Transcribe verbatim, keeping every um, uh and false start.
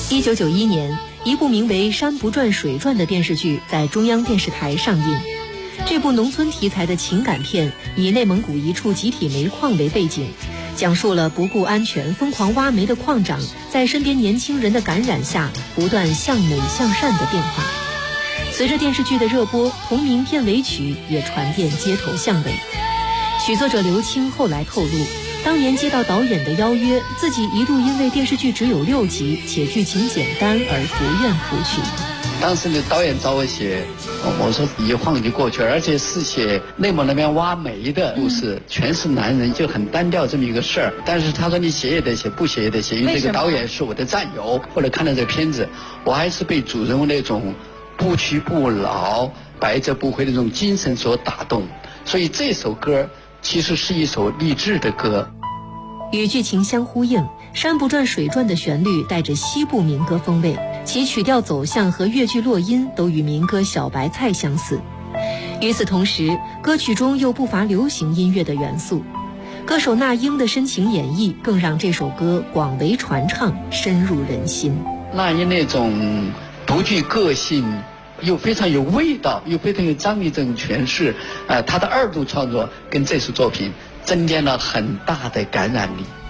一九九一年，一部名为《山不转水转》的电视剧在中央电视台上映。这部农村题材的情感片以内蒙古一处集体煤矿为背景，讲述了不顾安全疯狂挖煤的矿长在身边年轻人的感染下不断向美向善的变化。随着电视剧的热播，同名片尾曲也传遍街头巷尾。曲作者刘青后来透露，当年接到导演的邀约，自己一度因为电视剧只有六集且剧情简单而不愿谱曲。 当时的导演找我写，我说一晃就过去了，而且是写内蒙那边挖煤的故事，嗯、全是男人，就很单调这么一个事儿。但是他说你写也得写，不写也得写，因为这个导演是我的战友。后来看了这个片子，我还是被主人公那种不屈不挠、百折不回的这种精神所打动。所以这首歌其实是一首励志的歌。 与剧情相呼应，《山不转水转》的旋律带着西部民歌风味，其曲调走向和乐句落音都与民歌《小白菜》相似。与此同时，歌曲中又不乏流行音乐的元素。歌手那英的深情演绎更让这首歌广为传唱，深入人心。 那英那种独具个性又非常有味道又非常有张力这种诠释，呃，他的二度创作跟这首作品增添了很大的感染力。